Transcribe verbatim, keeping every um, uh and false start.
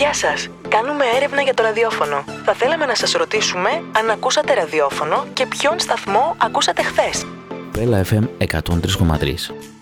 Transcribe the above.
Γεια σας! Κάνουμε έρευνα για το ραδιόφωνο. Θα θέλαμε να σας ρωτήσουμε αν ακούσατε ραδιόφωνο και ποιον σταθμό ακούσατε χθες. Πέλα εφ εμ εκατόν τρία κόμμα τρία.